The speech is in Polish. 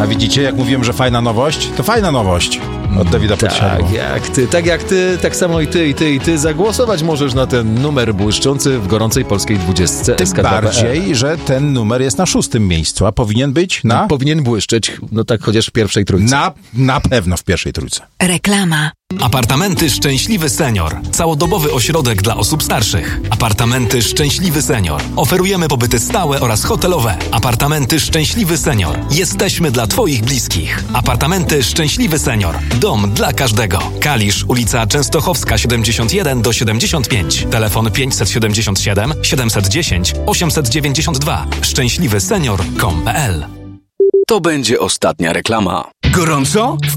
A widzicie, jak mówiłem, że fajna nowość? To fajna nowość od Dawida Podsiadło. Tak jak ty, tak samo i ty zagłosować możesz na ten numer błyszczący w gorącej polskiej 20. Tym bardziej, że ten numer jest na 6. miejscu, a powinien być na... Powinien błyszczeć, no tak chociaż w pierwszej trójce. Na pewno w pierwszej trójce. Reklama. Apartamenty Szczęśliwy Senior. Całodobowy ośrodek dla osób starszych. Apartamenty Szczęśliwy Senior. Oferujemy pobyty stałe oraz hotelowe. Apartamenty Szczęśliwy Senior. Jesteśmy dla Twoich bliskich. Apartamenty Szczęśliwy Senior. Dom dla każdego. Kalisz, ulica Częstochowska 71-75. Telefon 577 710 892. szczęśliwysenior.com.pl. To będzie ostatnia reklama. Gorąco?